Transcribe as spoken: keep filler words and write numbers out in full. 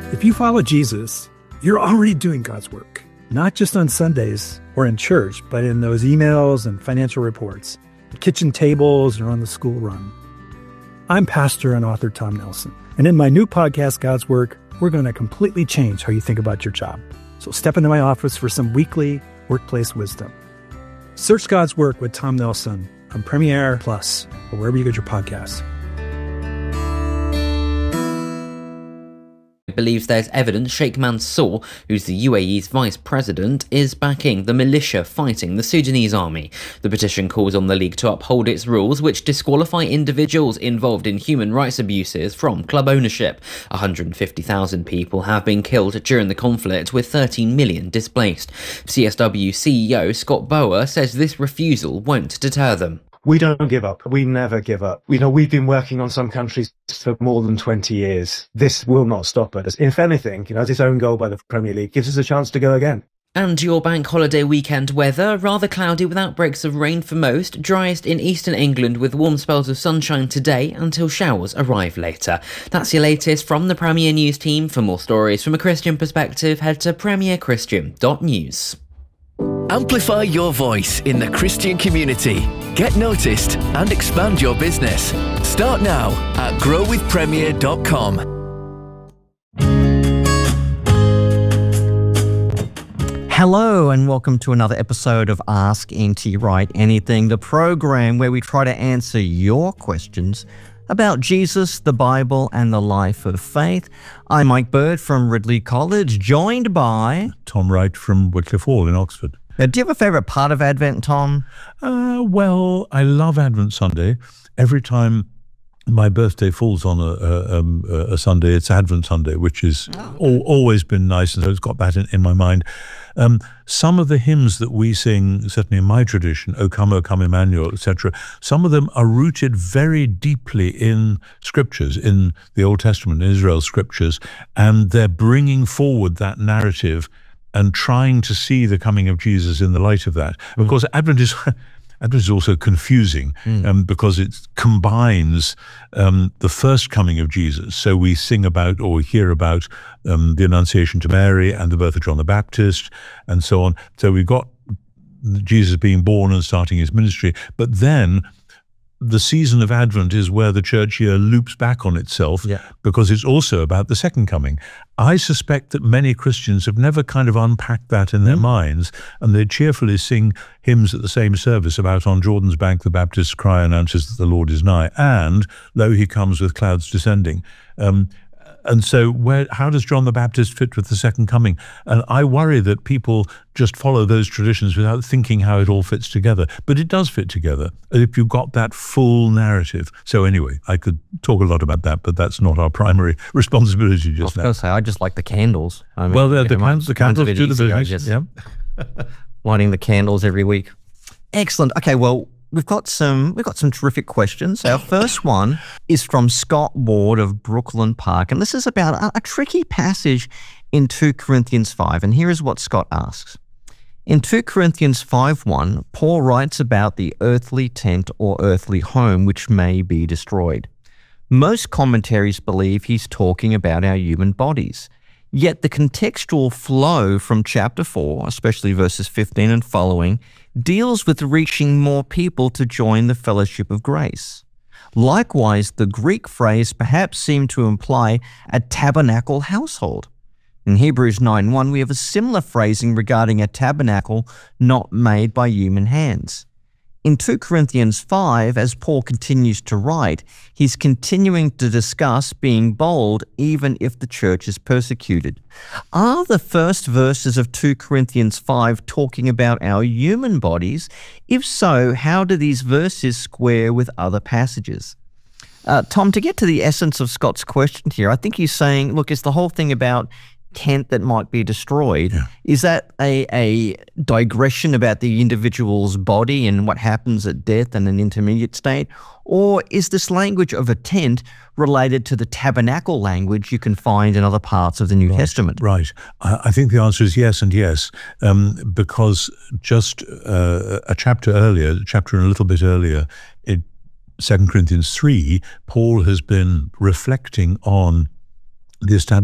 If you follow Jesus, you're already doing God's work, not just on Sundays or in church, but in those emails and financial reports, the kitchen tables, or on the school run. I'm pastor and author Tom Nelson, and in my new podcast, God's Work, we're going to completely change how you think about your job. So step into my office for some weekly workplace wisdom. Search God's Work with Tom Nelson on Premiere Plus or wherever you get your podcasts. Believes there's evidence Sheikh Mansour, who's the U A E's vice president, is backing the militia fighting the Sudanese army. The petition calls on the league to uphold its rules, which disqualify individuals involved in human rights abuses from club ownership. one hundred fifty thousand people have been killed during the conflict, with thirteen million displaced. C S W C E O Scott Bower says this refusal won't deter them. We don't give up. We never give up. You know, we've been working on some countries for more than twenty years. This will not stop us. If anything, you know, this own goal by the Premier League gives us a chance to go again. And your bank holiday weekend weather, rather cloudy with outbreaks of rain for most, driest in eastern England with warm spells of sunshine today until showers arrive later. That's your latest from the Premier News team. For more stories from a Christian perspective, head to premier christian dot news. Amplify your voice in the Christian community. Get noticed and expand your business. Start now at grow with premier dot com. Hello and welcome to another episode of Ask N T Wright Anything, the program where we try to answer your questions about Jesus, the Bible, and the life of faith. I'm Mike Bird from Ridley College, joined by Tom Wright from Wycliffe Hall in Oxford. Now, do you have a favourite part of Advent, Tom? Uh, well, I love Advent Sunday. Every time my birthday falls on a, a, um, a Sunday, it's Advent Sunday, which has oh. al- always been nice, and so it's got that in, in my mind. Um, some of the hymns that we sing, certainly in my tradition, O Come, O Come Emmanuel, et cetera, some of them are rooted very deeply in scriptures, in the Old Testament, in Israel's scriptures, and they're bringing forward that narrative and trying to see the coming of Jesus in the light of that. Mm. Of course, Advent is Advent is also confusing mm. um, because it combines um, the first coming of Jesus. So we sing about or hear about um, the Annunciation to Mary and the birth of John the Baptist and so on. So we've got Jesus being born and starting his ministry. But then the season of Advent is where the church year loops back on itself yeah. because it's also about the second coming. I suspect that many Christians have never kind of unpacked that in their mm. minds, and they cheerfully sing hymns at the same service about on Jordan's bank the Baptist's cry announces that the Lord is nigh, and lo, he comes with clouds descending. Um, And so where, how does John the Baptist fit with the second coming? And I worry that people just follow those traditions without thinking how it all fits together. But it does fit together if you've got that full narrative. So anyway, I could talk a lot about that, but that's not our primary responsibility just now. I was going to say, I just like the candles. I mean, well, the, the, can, the candles do the business. Just yeah. lighting the candles every week. Excellent. Okay, well, We've got some we've got some terrific questions. Our first one is from Scott Ward of Brooklyn Park, and this is about a, a tricky passage in two Corinthians five. And here is what Scott asks. In two Corinthians five one, Paul writes about the earthly tent or earthly home which may be destroyed. Most commentaries believe he's talking about our human bodies. Yet the contextual flow from chapter four, especially verses fifteen and following, deals with reaching more people to join the fellowship of grace. Likewise, the Greek phrase perhaps seemed to imply a tabernacle household. In Hebrews nine one, we have a similar phrasing regarding a tabernacle not made by human hands. In two Corinthians five, as Paul continues to write, he's continuing to discuss being bold even if the church is persecuted. Are the first verses of two Corinthians five talking about our human bodies? If so, how do these verses square with other passages? Uh, Tom, to get to the essence of Scott's question here, I think he's saying, look, is the whole thing about tent that might be destroyed, yeah. is that a, a digression about the individual's body and what happens at death and an intermediate state? Or is this language of a tent related to the tabernacle language you can find in other parts of the New right, Testament? Right. I, I think the answer is yes and yes, um, because just uh, a chapter earlier, a chapter and a little bit earlier, in Second Corinthians three, Paul has been reflecting on the establishment